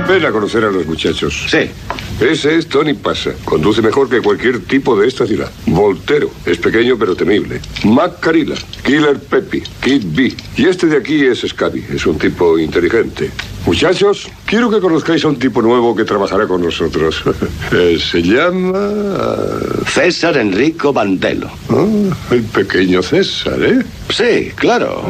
pena conocer a los muchachos. Sí. Ese es Tony Pasa. Conduce mejor que cualquier tipo de esta ciudad. Voltero. Es pequeño pero temible. Mac Carilla. Killer Peppy. Kid B. Y este de aquí es Scabby. Es un tipo inteligente. Muchachos, quiero que conozcáis a un tipo nuevo que trabajará con nosotros. Se llama... César Enrico Bandelo. El pequeño César, ¿eh? Sí, claro.